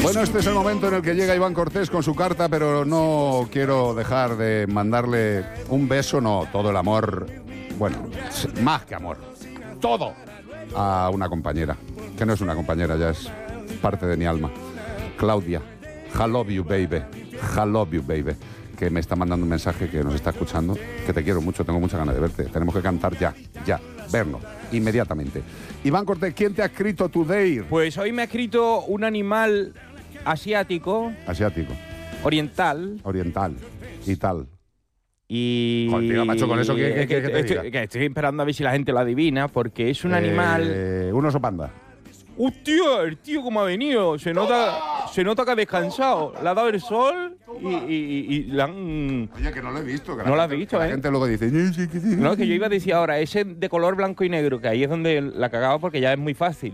Bueno, este es el momento en el que llega Iván Cortés con su carta, pero no quiero dejar de mandarle un beso, no, todo el amor, bueno, más que amor, todo, a una compañera, que no es una compañera, ya es parte de mi alma, Claudia, I love you baby, que me está mandando un mensaje, que nos está escuchando, que te quiero mucho, tengo muchas ganas de verte, tenemos que cantar ya, vernos, inmediatamente. Iván Cortés, ¿quién te ha escrito today? Pues hoy me ha escrito un animal asiático, oriental y tal. Y... Joder, macho, con eso que estoy esperando a ver si la gente lo adivina, porque es un animal... Un oso panda. ¡Hostia! El tío cómo ha venido. Se nota que ha descansado. Le ha dado el sol y le han... Oye, que no lo he visto. No lo has visto, La gente luego dice... No, es que yo iba a decir ahora, ese de color blanco y negro, que ahí es donde la cagaba porque ya es muy fácil.